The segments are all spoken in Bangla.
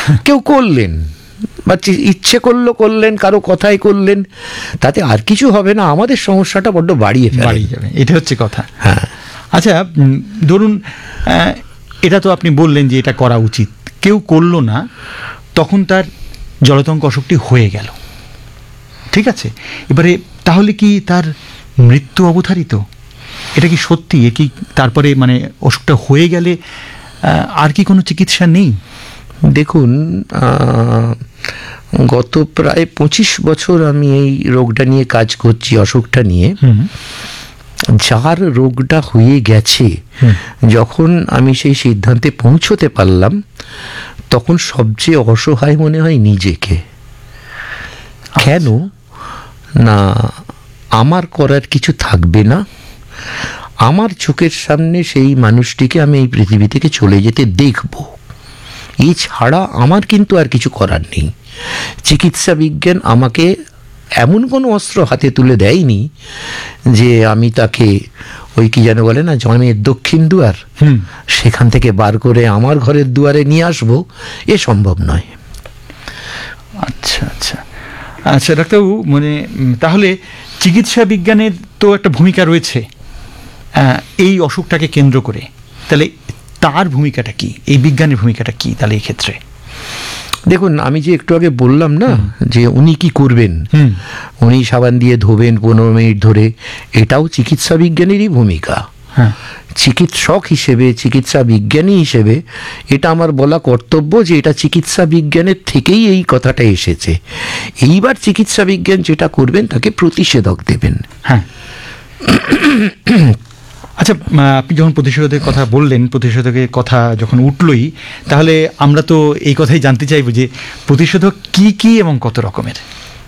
কেউ করলেন বা ইচ্ছে করলেন, কারো কথাই করলেন, তাতে আর কিছু হবে না, আমাদের সমস্যাটা বড্ড বাড়িয়ে যাবে, এটা হচ্ছে কথা। হ্যাঁ, আচ্ছা, ধরুন এটা তো আপনি বললেন যে এটা করা উচিত, কেউ করলো না, তখন তার জলাতঙ্ক অসুখটি হয়ে গেল, ঠিক আছে, এবারে তাহলে কি তার মৃত্যু অবধারিত? এটা কি সত্যি? এ কি তারপরে মানে অসুখটা হয়ে গেলে আর কি কোনো চিকিৎসা নেই? দেখুন, গত প্রায় 25 বছর আমি এই রোগটা নিয়ে কাজ করছি, অসুখটা নিয়ে। যার রোগটা হয়ে গেছে, যখন আমি সেই সিদ্ধান্তে পৌঁছতে পারলাম, তখন সবচেয়ে অসহায় মনে হয় নিজেকে। কেন না, আমার করার কিছু থাকবে না, আমার চোখের সামনে সেই মানুষটিকে আমি এই পৃথিবী থেকে চলে যেতে দেখব, এছাড়া আমার কিন্তু আর কিছু করার নেই। চিকিৎসা বিজ্ঞান আমাকে এমন কোনো অস্ত্র হাতে তুলে দেয়নি যে আমি তাকে ওই কি যেন বলে না, জন্মের দক্ষিণ দুয়ার, সেখান থেকে বার করে আমার ঘরের দুয়ারে নিয়ে আসবো, এ সম্ভব নয়। আচ্ছা আচ্ছা আচ্ছা ডাক্তারবাবু, মানে তাহলে চিকিৎসা বিজ্ঞানের তো একটা ভূমিকা রয়েছে এই অসুখটাকে কেন্দ্র করে, তাহলে তার ভূমিকাটা কি, এই বিজ্ঞানের ভূমিকাটা কি তাহলে এই ক্ষেত্রে? দেখুন, আমি যে একটু আগে বললাম না যে উনি কি করবেন, উনি সাবান দিয়ে ধোবেন 15 মিনিট ধরে, এটাও চিকিৎসা বিজ্ঞানেরই ভূমিকা। চিকিৎসক হিসেবে, চিকিৎসা বিজ্ঞানী হিসেবে এটা আমার বলা কর্তব্য যে এটা চিকিৎসা বিজ্ঞানের থেকেই এই কথাটা এসেছে। এইবার চিকিৎসা বিজ্ঞান যেটা করবেন তাকে প্রতিষেধক দেবেন। হ্যাঁ, আচ্ছা, আপনি যখন প্রতিষেধকের কথা বললেন, প্রতিষেধকের কথা যখন উঠলই, তাহলে আমরা তো এই কথাই জানতে চাইব যে প্রতিষেধক কি কি এবং কত রকমের।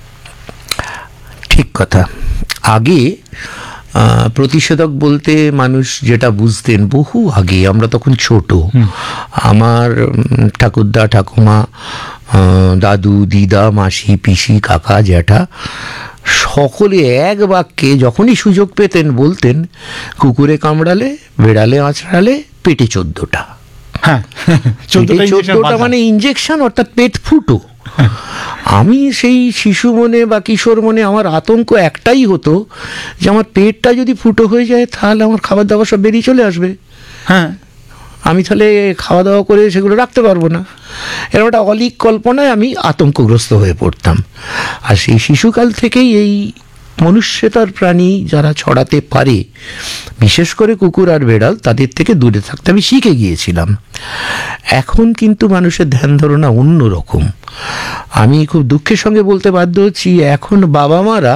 ঠিক কথা। আগে প্রতিষেধক বলতে মানুষ যেটা বুঝতেন, বহু আগে, আমরা তখন ছোট, আমার ঠাকুরদা, ঠাকুমা, দাদু, দিদা, মাসি, পিসি, কাকা, জ্যাঠা, সকলে এক বাক্যে যখনই সুযোগ পেতেন বলতেন, কুকুরে কামড়ালে, বেড়ালে আঁচড়ালে, পেটে 14টা। হ্যাঁ, 14টা মানে ইঞ্জেকশন, অর্থাৎ পেট ফুটো। আমি সেই শিশু মনে বা কিশোর মনে আমার আতঙ্ক একটাই হতো যে আমার পেটটা যদি ফুটো হয়ে যায়, তাহলে আমার খাবার দাবার সব বেরিয়ে চলে আসবে। হ্যাঁ, আমি তাহলে খাওয়া দাওয়া করে সেগুলো রাখতে পারবো না। এরকম একটা অলীক কল্পনায় আমি আতঙ্কগ্রস্ত হয়ে পড়তাম। আর সেই শিশুকাল থেকেই এই মনুষ্যতার প্রাণী যারা ছড়াতে পারে, বিশেষ করে কুকুর আর বেড়াল, তাদের থেকে দূরে থাকতে আমি শিখে গিয়েছিলাম। এখন কিন্তু মানুষের ধ্যান ধারণা অন্যরকম। আমি খুব দুঃখের সঙ্গে বলতে বাধ্য হচ্ছি, এখন বাবা মারা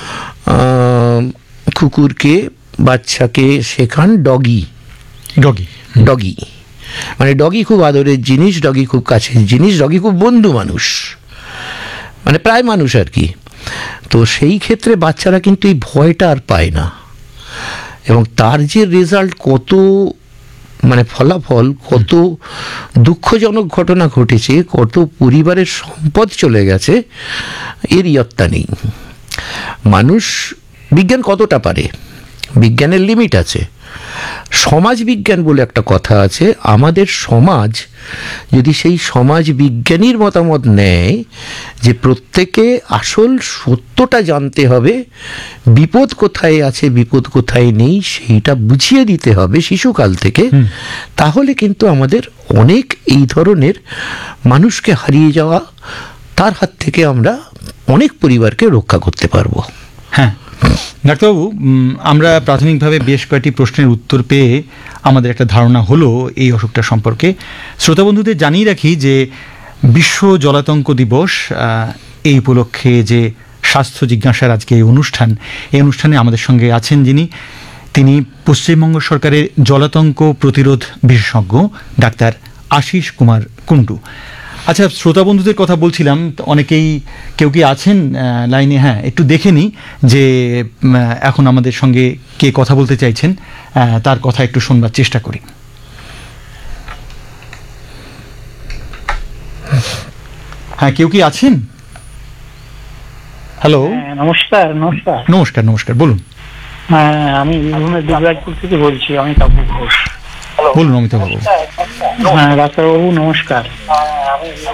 কুকুরকে, বাচ্চাকে শেখান ডগি ডগি ডগি, মানে ডগি খুব আদরের জিনিস, ডগি খুব কাছের জিনিস, ডগি খুব বন্ধু মানুষ, মানে প্রায় মানুষ আর কি। তো সেই ক্ষেত্রে বাচ্চারা কিন্তু এই ভয়টা আর পায় না, এবং তার যে রেজাল্ট, কত মানে ফলাফল, কত দুঃখজনক ঘটনা ঘটেছে, কত পরিবারের সম্পদ চলে গেছে, এর ইয়ত্তা নেই। মানুষ বিজ্ঞান কতটা পারে, বিজ্ঞানের লিমিট আছে। সমাজ বিজ্ঞান বলে একটা কথা আছে, আমাদের সমাজ যদি সেই সমাজ বিজ্ঞানীর মতামত নেয় যে প্রত্যেকে আসল সত্যটা জানতে হবে, বিপদ কোথায় আছে, বিপদ কোথায় নেই, সেইটা বুঝিয়ে দিতে হবে শিশুকাল থেকে, তাহলে কিন্তু আমাদের অনেক এই ধরনের মানুষকে হারিয়ে যাওয়া, তার হাত থেকে আমরা অনেক পরিবারকে রক্ষা করতে পারবো। হ্যাঁ ডাক্তারবাবু, আমরা প্রাথমিকভাবে বেশ কয়েকটি প্রশ্নের উত্তর পেয়ে আমাদের একটা ধারণা হলো এই অসুখটা সম্পর্কে। শ্রোতাবন্ধুদের জানিয়ে রাখি যে বিশ্ব জলাতঙ্ক দিবস, এই উপলক্ষে যে স্বাস্থ্য জিজ্ঞাসার আজকে এই অনুষ্ঠানে আমাদের সঙ্গে আছেন তিনি পশ্চিমবঙ্গ সরকারের জলাতঙ্ক প্রতিরোধ বিশেষজ্ঞ ডাক্তার আশিস কুমার কুণ্ডু। আচ্ছা, শ্রোতা বন্ধুদের কথা বলছিলাম, অনেকেই কেউ কি আছেন লাইনে? হ্যাঁ, একটু দেখে নিই যে এখন আমাদের সঙ্গে কে কথা বলতে চাইছেন, তার কথা একটু শুনবার চেষ্টা করি। হ্যাঁ, কেউ কি আছেন? হ্যালো, নমস্কার। নমস্কার নমস্কার নমস্কার বলুন। হ্যাঁ, আমি বীরভূমের দুবরাজপুর থেকে বলছি, অমিতাভ ঘোষ। বলুন অমিতাভ বাবু। হ্যাঁ ডাক্তারবাবু, নমস্কার।